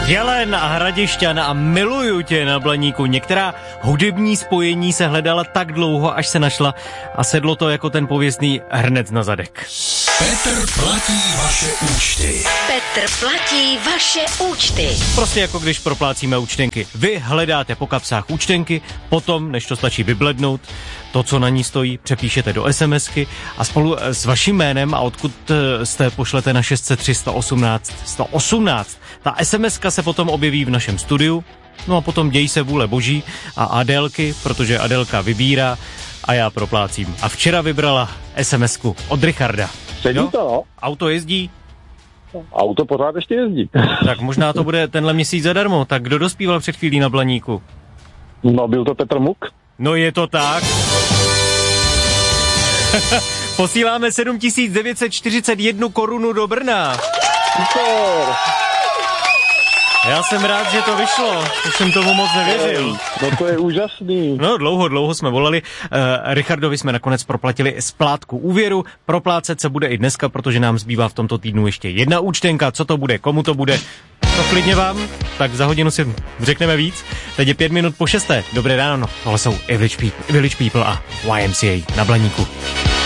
Jelen a Hradišťan a Miluju tě na Blaníku. Některá hudební spojení se hledala tak dlouho, až se našla a sedlo to jako ten pověstný hrnec na zadek. Petr platí vaše účty. Petr platí vaše účty. Prostě jako když proplácíme účtenky. Vy hledáte po kapsách účtenky, potom, než to stačí vyblednout, to, co na ní stojí, přepíšete do SMSky a spolu s vaším jménem a odkud jste pošlete na 603 118 118. Ta SMSka se potom objeví v našem studiu, no a potom děj se vůle boží a Adélky, protože Adélka vybírá a já proplácím. A včera vybrala SMSku od Richarda. Sedí to, no. Auto jezdí? Auto pořád ještě jezdí. Tak možná to bude tenhle měsíc zadarmo. Tak kdo dospíval před chvílí na Blaníku? No, byl to Petr Muk. No je to tak. Posíláme 7941 korunu do Brna. Super. Já jsem rád, že to vyšlo. Už jsem tomu moc nevěřil. No to je úžasný. No dlouho jsme volali. Richardovi jsme nakonec proplatili splátku úvěru. Proplácet se bude i dneska, protože nám zbývá v tomto týdnu ještě jedna účtenka. Co to bude, komu to bude, to klidně vám. Tak za hodinu si řekneme víc. Teď je 5 minut po 6. Dobré ráno. Tohle jsou Village People a YMCA na Blaníku.